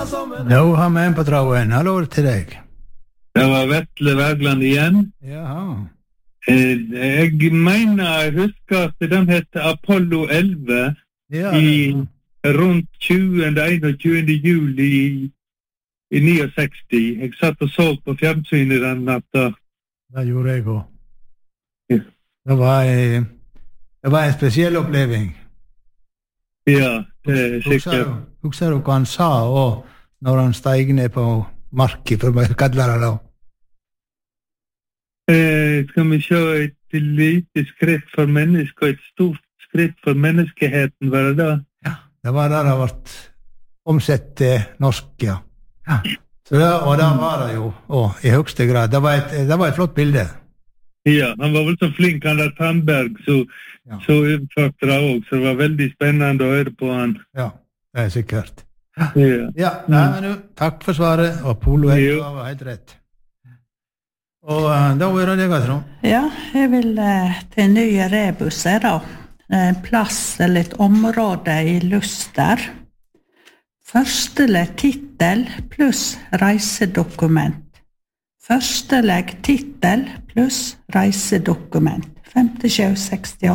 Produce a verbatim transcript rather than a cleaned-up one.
Nå har vi en på traven. Hallo til deg. Det var Vetle Wergeland igjen. Jaha. Eh, Jeg mener, jeg husker at den heter Apollo elleve Ja, i rundt tjuende, enogtjuende juli i, i sekstini. Jeg satt og så på fjernsynet den natta. det gjorde jeg også. Ja. Det var, en- det var en spesiell oppleving. Ja, det er Husker sikkert. du, husker du hva han sa og når han steg ned på marken, for å kalle det da? Eh, skal vi se et lite skritt for mennesket og et stort skritt for menneskeheten, var det da? Ja, det var det det ble omsett til norsk, ja. ja. Så det, og det var det jo, og i høyeste grad. Det var et, det var et flott bilde. Ja, han var vel så flink, han der Tandberg, så, Ja. så utførte det også, så det var veldig spennende å høre på han. Ja, det er sikkert. Ja. Ja, nei, men du, takk for svaret, og Polo Jo. var helt rett. Og uh, da er det deg, Trond. Ja, jeg vil eh, til nye rebuser da. En plass eller et område i Luster. Førstelegg titel pluss reisedokument. Førstelegg titel pluss reisedokument. femtisju sekstiåtte.